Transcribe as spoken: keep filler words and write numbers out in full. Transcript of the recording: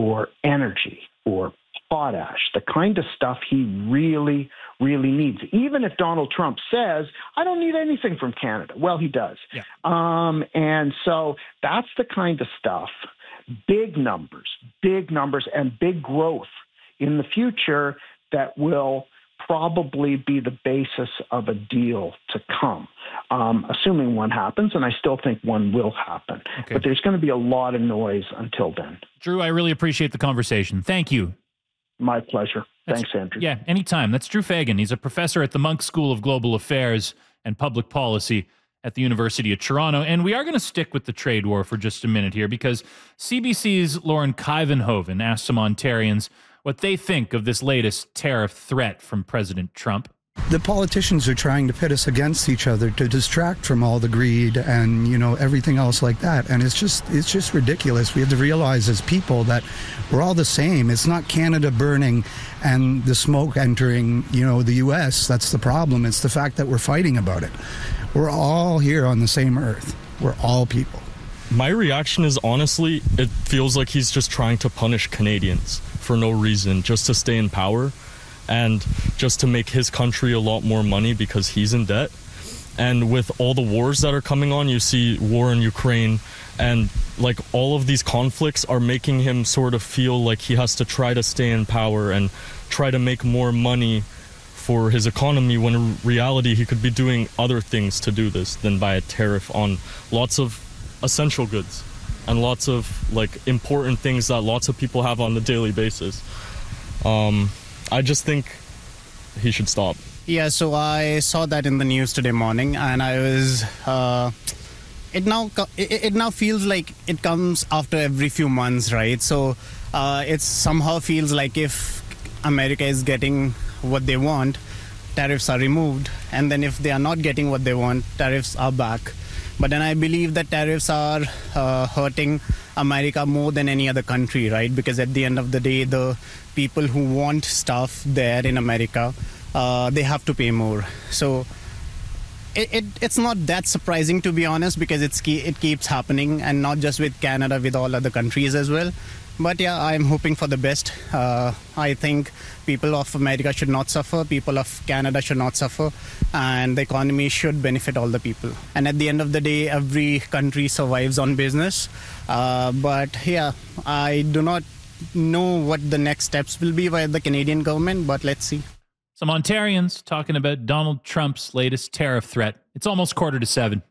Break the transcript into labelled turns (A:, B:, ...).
A: for energy, for potash, the kind of stuff he really, really needs. Even if Donald Trump says, I don't need anything from Canada. Well, he does.
B: Yeah.
A: Um, and so that's the kind of stuff, big numbers, big numbers and big growth in the future that will probably be the basis of a deal to come, um, assuming one happens, and I still think one will happen.
B: Okay.
A: But there's going to be a lot of noise until then.
B: Drew, I really appreciate the conversation. Thank you.
A: My pleasure.
B: That's,
A: Thanks, Andrew.
B: Yeah, anytime. That's Drew Fagan. He's a professor at the Munk School of Global Affairs and Public Policy at the University of Toronto. And we are going to stick with the trade war for just a minute here because C B C's Lauren Kuyvenhoven asked some Ontarians what they think of this latest tariff threat from President Trump.
C: The politicians are trying to pit us against each other to distract from all the greed and, you know, everything else like that. And it's just it's just ridiculous. We have to realize as people that we're all the same. It's not Canada burning and the smoke entering, you know, the U S. That's the problem. It's the fact that we're fighting about it. We're all here on the same earth. We're all people.
D: My reaction is, honestly, it feels like he's just trying to punish Canadians for no reason, just to stay in power and just to make his country a lot more money because he's in debt. And with all the wars that are coming on, you see war in Ukraine, and like all of these conflicts are making him sort of feel like he has to try to stay in power and try to make more money for his economy, when in reality he could be doing other things to do this than buy a tariff on lots of essential goods and lots of like important things that lots of people have on a daily basis. Um, I just think he should stop.
E: Yeah, so I saw that in the news today morning, and I was. Uh, it now it, it now feels like it comes after every few months, right? So uh, it somehow feels like if America is getting what they want, tariffs are removed, and then if they are not getting what they want, tariffs are back. But then I believe that tariffs are uh, hurting America more than any other country, right? Because at the end of the day, the people who want stuff there in America, uh, they have to pay more. So it, it it's not that surprising, to be honest, because it's it keeps happening, and not just with Canada, with all other countries as well. But yeah, I'm hoping for the best. Uh, I think people of America should not suffer, people of Canada should not suffer, and the economy should benefit all the people. And at the end of the day, every country survives on business. Uh, but yeah, I do not know what the next steps will be by the Canadian government, but let's see.
B: Some Ontarians talking about Donald Trump's latest tariff threat. It's almost quarter to seven.